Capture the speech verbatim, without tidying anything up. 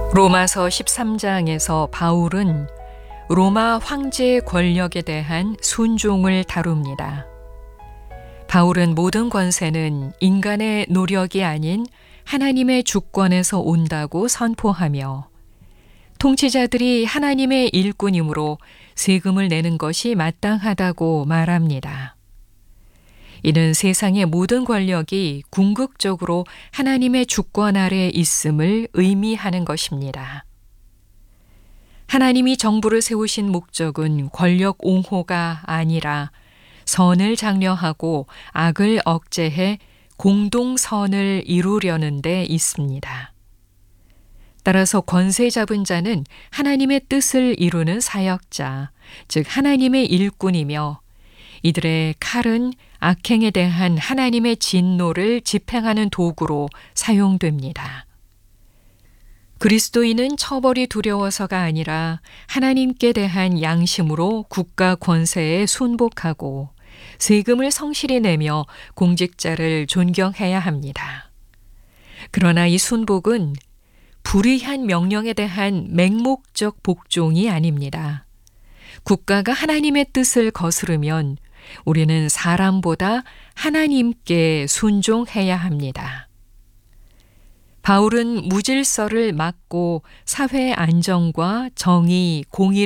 로마서 십삼 장에서 바울은 로마 황제의 권력에 대한 순종을 다룹니다. 바울은 모든 권세는 인간의 노력이 아닌 하나님의 주권에서 온다고 선포하며 통치자들이 하나님의 일꾼이므로 세금을 내는 것이 마땅하다고 말합니다. 이는 세상의 모든 권력이 궁극적으로 하나님의 주권 아래 있음을 의미하는 것입니다. 하나님이 정부를 세우신 목적은 권력 옹호가 아니라 선을 장려하고 악을 억제해 공동선을 이루려는 데 있습니다. 따라서 권세 잡은 자는 하나님의 뜻을 이루는 사역자, 즉 하나님의 일꾼이며 이들의 칼은 악행에 대한 하나님의 진노를 집행하는 도구로 사용됩니다. 그리스도인은 처벌이 두려워서가 아니라 하나님께 대한 양심으로 국가 권세에 순복하고 세금을 성실히 내며 공직자를 존경해야 합니다. 그러나 이 순복은 불의한 명령에 대한 맹목적 복종이 아닙니다. 국가가 하나님의 뜻을 거스르면 우리는 사람보다 하나님께 순종해야 합니다. 바울은 무질서를 막고 사회 안정과 정의, 공의